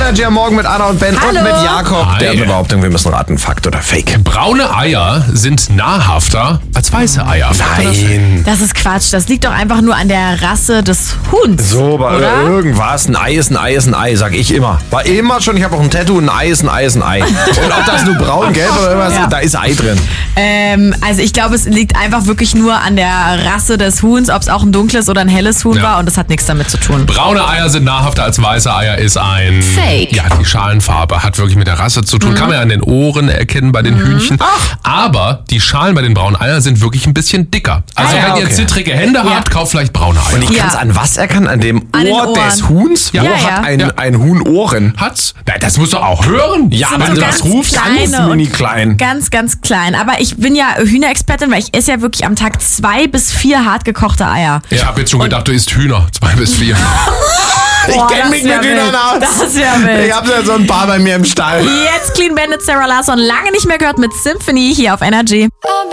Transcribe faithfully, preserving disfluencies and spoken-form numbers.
Energy am Morgen mit Anna und Ben Hallo. und mit Jakob. Hi. Der hat eine Behauptung, wir müssen raten, Fakt oder Fake. Braune Eier sind nahrhafter als weiße Eier. Nein. Das ist Quatsch. Das liegt doch einfach nur an der Rasse des Huhns. So, bei oder? irgendwas. Ein Ei ist ein Ei ist ein Ei, sag ich immer. War immer schon, ich habe auch ein Tattoo, ein Ei ist ein Ei ist ein Ei. Und ob das nur braun, gelb oder irgendwas, Ja. da ist Ei drin. Ähm, also ich glaube, es liegt einfach wirklich nur an der Rasse des Huhns, ob es auch ein dunkles oder ein helles Huhn Ja. war, und das hat nichts damit zu tun. Braune Eier sind nahrhafter als weiße Eier ist ein... Fake. Ja, die Schalenfarbe hat wirklich mit der Rasse zu tun. Kann man ja an den Ohren erkennen bei den Hühnchen. Aber die Schalen bei den braunen Eiern sind wirklich ein bisschen dicker. Also Ah, ja, wenn ihr okay. zittrige Hände Ja. habt, kauft vielleicht braune Eier. Und ich Ja. kann es an was erkennen? An dem An den Ohr Ohren. des Huhns? Ja. Wo Ja, hat ja. ein, Ja. ein Huhn Ohren? Hat's? Na, das musst du auch hören. Ja, Sind aber so du ganz das rufst kleine ganz und mini klein. Ganz, ganz klein. Aber ich bin ja Hühnerexpertin, weil ich esse ja wirklich am Tag zwei bis vier hart gekochte Eier. Ich habe jetzt schon gedacht, du isst Hühner. Zwei bis vier. Ich Boah, kenne das mich wär mit Hühnern wild. aus. Das wär wild. Ich habe ja so ein paar bei mir im Stall. Jetzt Clean Bandit, Sarah Larsson, lange nicht mehr gehört mit Symphony hier auf Energy.